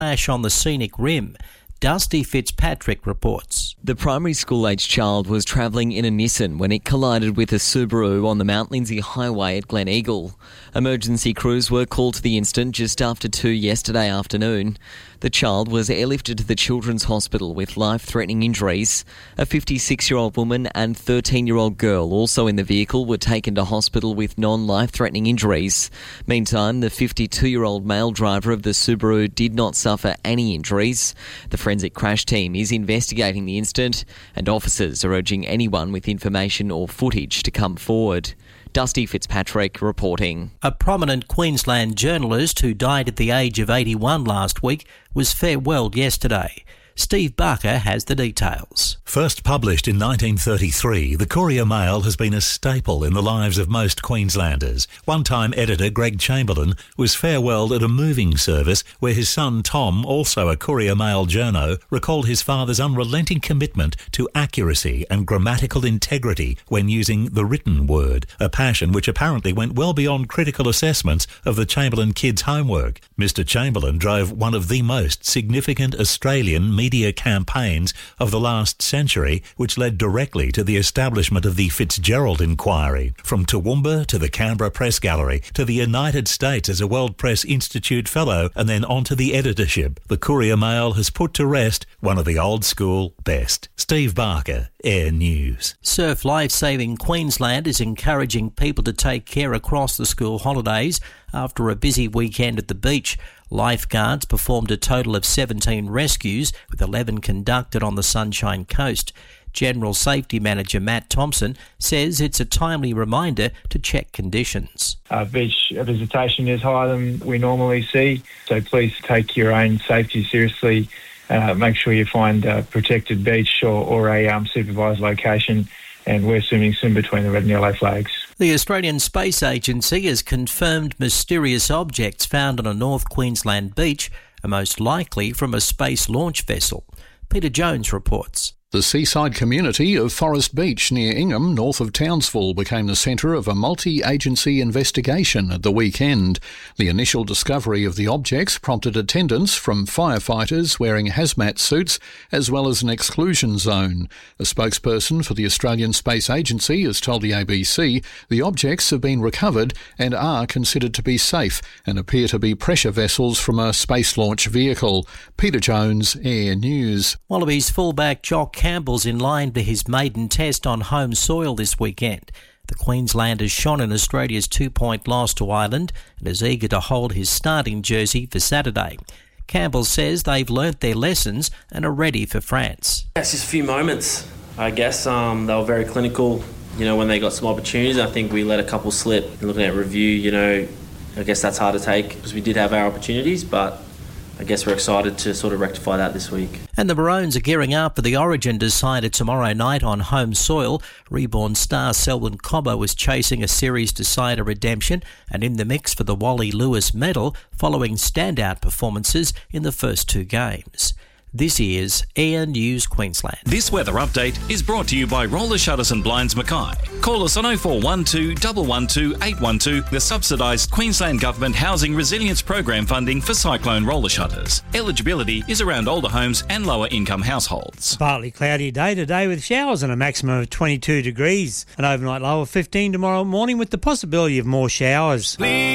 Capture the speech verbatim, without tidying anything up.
crash on the scenic rim. Dusty Fitzpatrick reports. The primary school-aged child was travelling in a Nissan when it collided with a Subaru on the Mount Lindsay Highway at Glen Eagle. Emergency crews were called to the incident just after two yesterday afternoon. The child was airlifted to the Children's Hospital with life-threatening injuries. A fifty-six-year-old woman and thirteen-year-old girl also in the vehicle were taken to hospital with non-life-threatening injuries. Meantime, the fifty-two-year-old male driver of the Subaru did not suffer any injuries. The forensic crash team is investigating the incident, and officers are urging anyone with information or footage to come forward. Dusty Fitzpatrick reporting. A prominent Queensland journalist who died at the age of eighty-one last week was farewelled yesterday. Steve Barker has the details. First published in nineteen thirty-three, the Courier Mail has been a staple in the lives of most Queenslanders. One-time editor Greg Chamberlain was farewelled at a moving service where his son Tom, also a Courier Mail journo, recalled his father's unrelenting commitment to accuracy and grammatical integrity when using the written word, a passion which apparently went well beyond critical assessments of the Chamberlain kids' homework. Mister Chamberlain drove one of the most significant Australian media campaigns of the last century, which led directly to the establishment of the Fitzgerald Inquiry. From Toowoomba to the Canberra Press Gallery to the United States as a World Press Institute Fellow and then on to the editorship, the Courier Mail has put to rest one of the old school best. Steve Barker, Air News. Surf Lifesaving Queensland is encouraging people to take care across the school holidays after a busy weekend at the beach. Lifeguards performed a total of seventeen rescues, with eleven conducted on the Sunshine Coast. General Safety Manager Matt Thompson says it's a timely reminder to check conditions. Uh, beach visitation is higher than we normally see, so please take your own safety seriously. Uh, make sure you find a protected beach or, or a um, supervised location, and wear swimming soon between the red and yellow flags. The Australian Space Agency has confirmed mysterious objects found on a North Queensland beach are most likely from a space launch vessel. Peter Jones reports. The seaside community of Forest Beach near Ingham, north of Townsville, became the centre of a multi-agency investigation at the weekend. The initial discovery of the objects prompted attendance from firefighters wearing hazmat suits, as well as an exclusion zone. A spokesperson for the Australian Space Agency has told the A B C the objects have been recovered and are considered to be safe and appear to be pressure vessels from a space launch vehicle. Peter Jones, Air News. Wallabies fullback Jock Campbell's in line for his maiden test on home soil this weekend. The Queenslanders shone in Australia's two-point loss to Ireland and is eager to hold his starting jersey for Saturday. Campbell says they've learnt their lessons and are ready for France. It's just a few moments, I guess. Um, they were very clinical, you know, when they got some opportunities. I think we let a couple slip. And looking at review, you know, I guess that's hard to take because we did have our opportunities, but I guess we're excited to sort of rectify that this week. And the Maroons are gearing up for the Origin decider tomorrow night on home soil. Reborn star Selwyn Cobbo is chasing a series decider redemption and in the mix for the Wally Lewis medal following standout performances in the first two games. This is Air News Queensland. This weather update is brought to you by Roller Shutters and Blinds Mackay. Call us on oh four one two, one one two, eight one two, the subsidised Queensland Government Housing Resilience Program funding for cyclone roller shutters. Eligibility is around older homes and lower income households. Partly cloudy day today with showers and a maximum of twenty-two degrees. An overnight low of fifteen tomorrow morning with the possibility of more showers. Please.